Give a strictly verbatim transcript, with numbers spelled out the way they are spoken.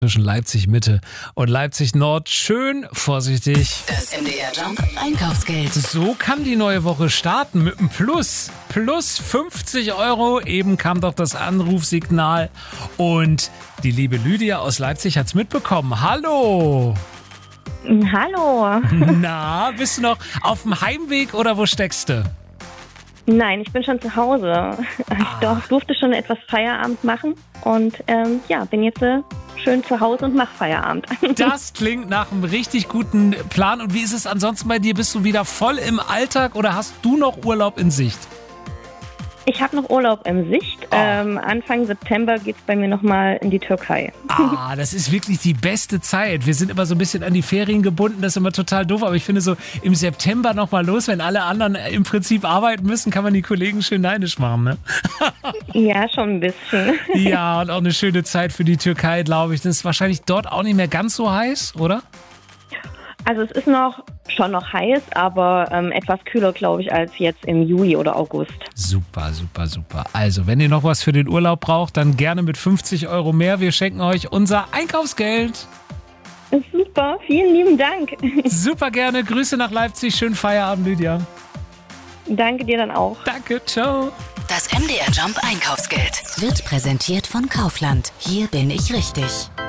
Zwischen Leipzig Mitte und Leipzig Nord. Schön vorsichtig. Das M D R Jump Einkaufsgeld. So kann die neue Woche starten mit einem Plus. Plus fünfzig Euro. Eben kam doch das Anrufsignal. Und die liebe Lydia aus Leipzig hat's mitbekommen. Hallo. Hallo. Na, bist du noch auf dem Heimweg oder wo steckst du? Nein, ich bin schon zu Hause. Ich Ah. durfte schon etwas Feierabend machen und ähm, ja, bin jetzt äh, schön zu Hause und mache Feierabend. Das klingt nach einem richtig guten Plan. Und wie ist es ansonsten bei dir? Bist du wieder voll im Alltag oder hast du noch Urlaub in Sicht? Ich habe noch Urlaub in Sicht. Oh. Ähm, Anfang September geht es bei mir nochmal in die Türkei. Ah, das ist wirklich die beste Zeit. Wir sind immer so ein bisschen an die Ferien gebunden, das ist immer total doof. Aber ich finde so im September nochmal los, wenn alle anderen im Prinzip arbeiten müssen, kann man die Kollegen schön neidisch machen, ne? Ja, schon ein bisschen. Ja, und auch eine schöne Zeit für die Türkei, glaube ich. Das ist wahrscheinlich dort auch nicht mehr ganz so heiß, oder? Also es ist noch schon noch heiß, aber ähm, etwas kühler, glaube ich, als jetzt im Juli oder August. Super, super, super. Also, wenn ihr noch was für den Urlaub braucht, dann gerne mit fünfzig Euro mehr. Wir schenken euch unser Einkaufsgeld. Super, vielen lieben Dank. Super gerne. Grüße nach Leipzig. Schönen Feierabend, Lydia. Danke dir dann auch. Danke, ciao. Das M D R Jump Einkaufsgeld wird präsentiert von Kaufland. Hier bin ich richtig.